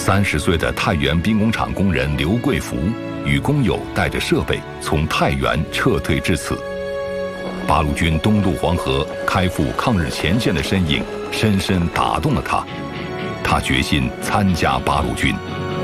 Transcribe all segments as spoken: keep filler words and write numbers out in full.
三十岁的太原兵工厂工人刘贵福与工友带着设备从太原撤退至此。八路军东渡黄河、开赴抗日前线的身影，深深打动了他。他决心参加八路军。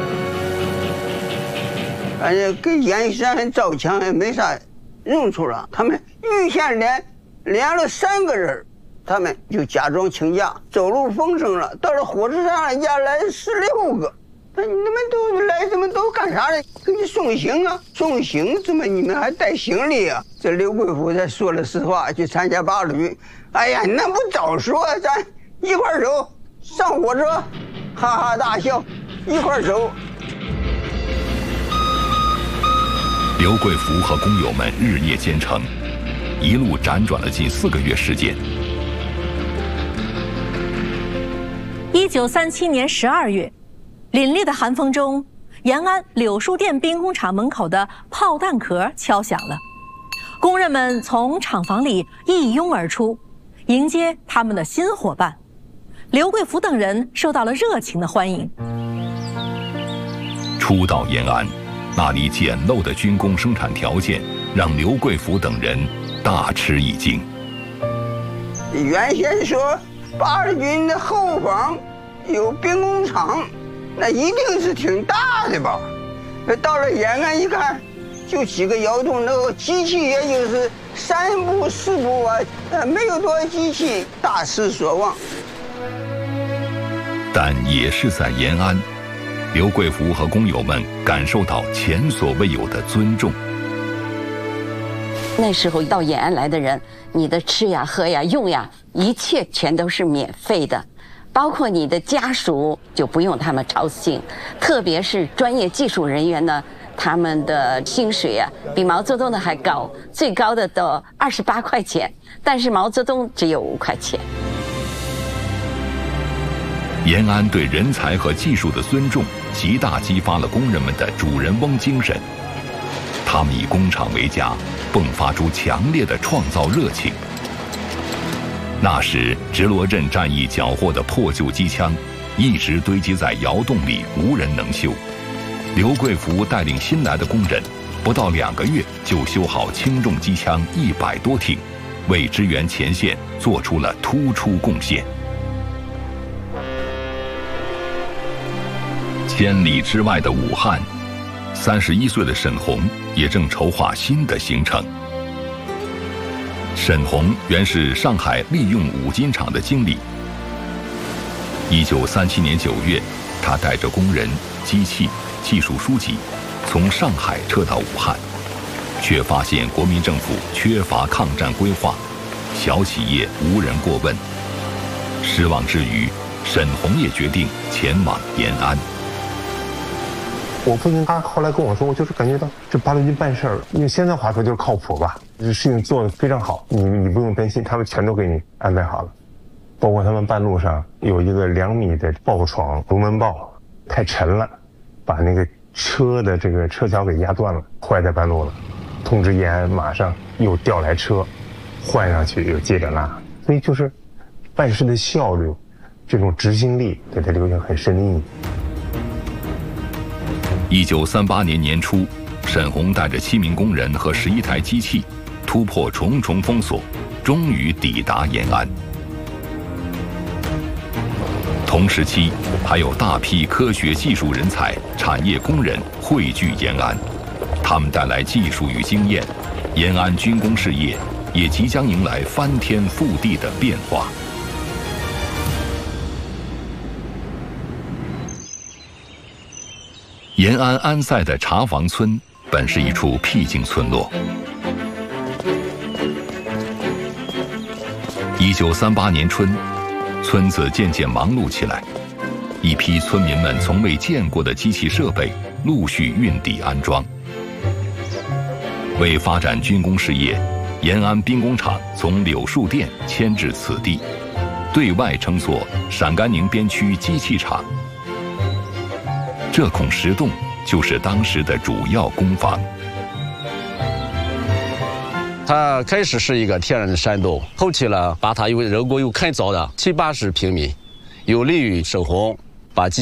反正跟阎山造枪也没啥用处了。他们预先连连了三个人，他们就假装请假，走路风声了。到了火车上，人家来十六个。那你们都来，怎么都干啥呢？给你送行啊，送行怎么你们还带行李啊？这刘贵福才说了实话，去参加八路军。哎呀，那不早说，咱一块走，上火车，哈哈大笑，一块走。 刘贵福和工友们日夜兼程，一路辗转了近四个月时间。 一九三七年十二月，凛冽的寒风中，延安柳树店兵工厂门口的炮弹壳敲响了，工人们从厂房里一拥而出，迎接他们的新伙伴。刘贵福等人受到了热情的欢迎。 初到延安，那里简陋的军工生产条件让刘贵福等人大吃一惊。 原先说八路军的后方有兵工厂，那一定是挺大的吧？到了延安一看，就几个窑洞，那个机器也就是三部四部啊，呃，没有多少机器，大失所望。 但也是在延安，刘贵福和工友们感受到前所未有的尊重。 那时候到延安来的人，你的吃呀、喝呀、用呀，一切全都是免费的，包括你的家属就不用他们操心。特别是专业技术人员呢，他们的薪水啊比毛泽东的还高，最高的都二十八块钱，但是毛泽东只有五块钱。 延安对人才和技术的尊重，极大激发了工人们的主人翁精神。他们以工厂为家，迸发出强烈的创造热情。那时，直罗镇战役缴获的破旧机枪，一直堆积在窑洞里，无人能修。刘贵福带领新来的工人，不到两个月就修好轻重机枪一百多挺，为支援前线做出了突出贡献。千里之外的武汉，三十一岁的沈红也正筹划新的行程。沈红原是上海利用五金厂的经理。一九三七年九月，他带着工人、机器、技术书籍，从上海撤到武汉，却发现国民政府缺乏抗战规划，小企业无人过问。失望之余，沈红也决定前往延安。 我父亲他后来跟我说，我就是感觉到这八路军办事儿，用现在话说就是靠谱吧，这事情做得非常好，你你不用担心，他们全都给你安排好了。包括他们半路上有一个两米的爆床龙门爆，太沉了，把那个车的这个车桥给压断了，坏在半路了。通知延安马上又调来车，换上去又接着拉，所以就是办事的效率，这种执行力给他留下很深的印象。 一九三八年年初，沈红带着七名工人和十一台机器，突破重重封锁，终于抵达延安。同时期，还有大批科学技术人才、产业工人汇聚延安，他们带来技术与经验，延安军工事业也即将迎来翻天覆地的变化。延安安塞的茶房村本是一处僻静村落。一九三八年春，村子渐渐忙碌起来，一批村民们从未见过的机器设备陆续运抵安装。为发展军工事业，延安兵工厂从柳树店迁至此地，对外称作陕甘宁边区机器厂。这孔石洞就是当时的主要工房。 它开始是一个天然的山洞，后期呢，把它又人工又开凿了七八十平米，有利于沈红把